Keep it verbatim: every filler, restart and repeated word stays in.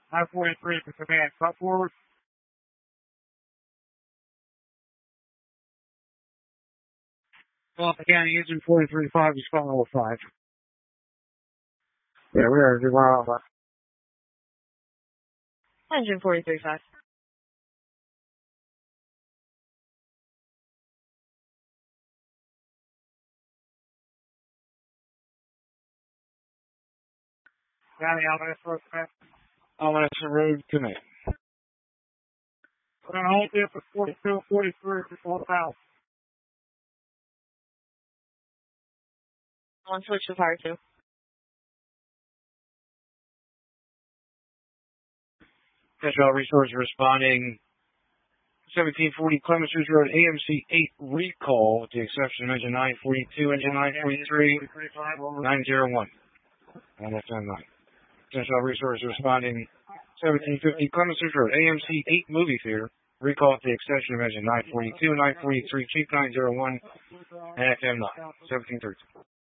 nine forty-three for command. Cut forward. Well, again, engine forty-three five is one oh five. Yeah, we are one oh five. Engine forty-three five. County Alabama Road Command. Alabama Road Command. We're going to hold there for forty-two forty-three for four thousand. One switch to fire two. Central Resource responding. seventeen forty Clemens Ridge Road, A M C eight recall with the exception of engine nine forty-two, engine nine forty-three, nine oh one. And that's on nine. Central Resource responding. seventeen fifty Clemens Ridge Road, A M C eight movie theater. Recall at the exception of engine nine forty-two, nine forty-three, Chief nine oh one, and F M nine. seventeen thirty.